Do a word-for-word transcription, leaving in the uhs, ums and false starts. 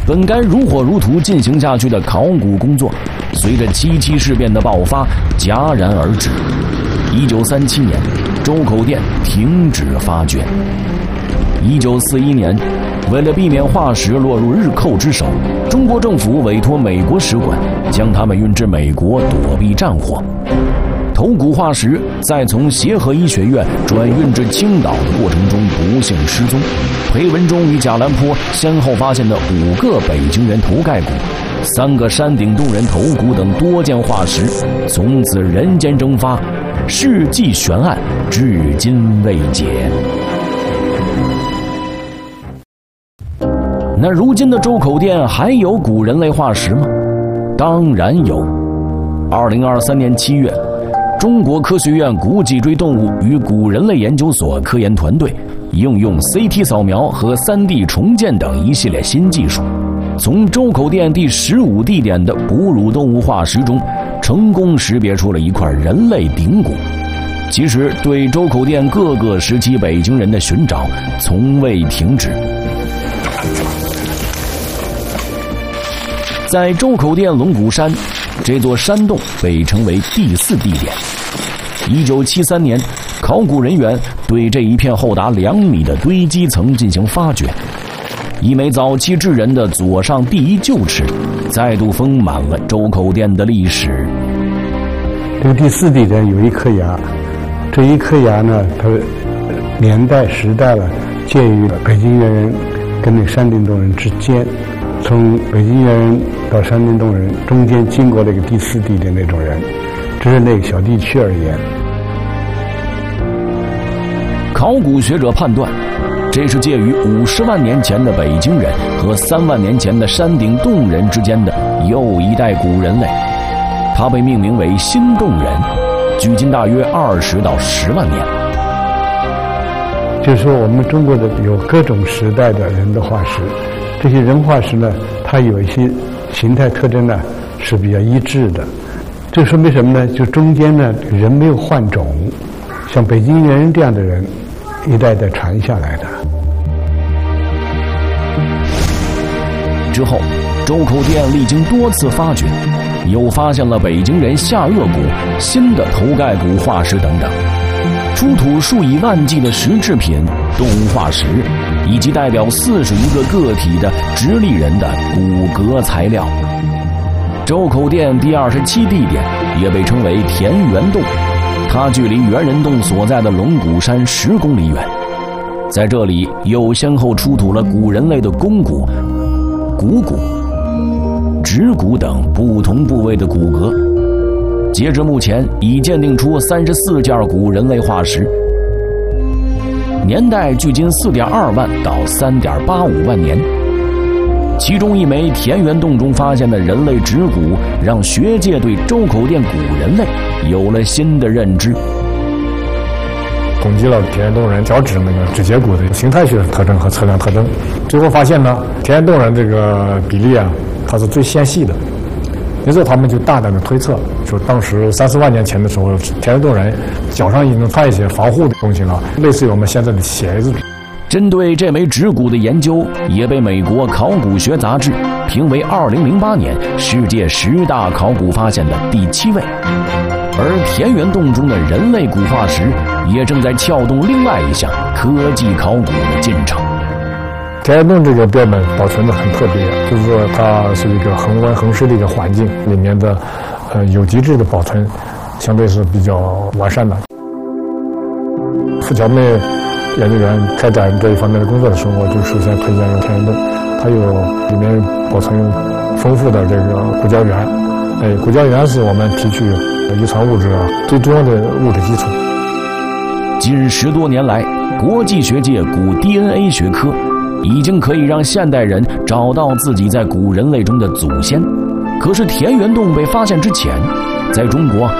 本该如火如荼进行下去的考古工作，随着七七事变的爆发戛然而止。一九三七年，周口店停止发掘。一九四一年，为了避免化石落入日寇之手，中国政府委托美国使馆将它们运至美国躲避战火。头骨化石在从协和医学院转运至青岛的过程中不幸失踪。裴文中与贾兰坡先后发现的五个北京人头盖骨、三个山顶洞人头骨等多件化石，从此人间蒸发，世纪悬案至今未解。那如今的周口店还有古人类化石吗？当然有。二零二三年七月，中国科学院古脊椎动物与古人类研究所科研团队应用 C T 扫描和 三 D 重建等一系列新技术，从周口店第十五地点的哺乳动物化石中，成功识别出了一块人类顶骨。其实，对周口店各个时期北京人的寻找从未停止。在周口店龙骨山，这座山洞被称为第四地点。一九七三年，考古人员对这一片厚达两米的堆积层进行发掘，一枚早期智人的左上第一臼齿，再度丰满了周口店的历史。 这个第四地点有一颗牙，这一颗牙呢，它年代时代了，介于北京猿人跟那山顶洞人之间。从北京猿人到山顶洞人中间经过这个第四地点那种人，只是那个小地区而言。 考古学者判断，这是介于五十万年前的北京人和三万年前的山顶洞人之间的又一代古人类，它被命名为新洞人，距今大约二十到十万年。 就是说，我们中国的有各种时代的人的化石。这些人化石呢，它有一些形态特征呢是比较一致的，这说明什么呢？就中间呢人没有换种，像北京猿人这样的人一代代传下来的。 之后，周口店历经多次发掘，又发现了北京人下颚骨、新的头盖骨化石等等，出土数以万计的石制品、动物化石，以及代表四十余个个体的直立人的骨骼材料。周口店第二十七地点也被称为田园洞，它距离猿人洞所在的龙骨山十公里远。在这里又先后出土了古人类的肱骨、股骨、指骨等不同部位的骨骼。截至目前，已鉴定出三十四件古人类化石，年代距今 四点二万到 三点八五万年。其中一枚田园洞中发现的人类指骨，让学界对周口店古人类有了新的认知。 统计了田园洞人脚趾那个指节骨的形态学特征和测量特征，最后发现呢，田园洞人这个比例啊，它是最纤细的。因此他们就大胆的推测，说当时三四万年前的时候，田园洞人脚上已经穿一些防护的东西了，类似于我们现在的鞋子。 针对这枚指骨的研究，也被美国考古学杂志评为二零零八年世界十大考古发现的第七位。而田园洞中的人类骨化石，也正在撬动另外一项科技考古的进程。 田园洞这个标本保存的很特别，就是说它是一个恒温恒湿的一个环境，里面的呃有机质的保存相对是比较完善的。付乔妹研究员开展这一方面的工作的时候，我就首先推荐用田园洞，它有里面保存丰富的这个骨胶原，哎，骨胶原是我们提取遗传物质最重要的物质基础。 近十多年来，国际学界古 D N A 学科已经可以让现代人找到自己在古人类中的祖先。可是田园洞被发现之前，在中国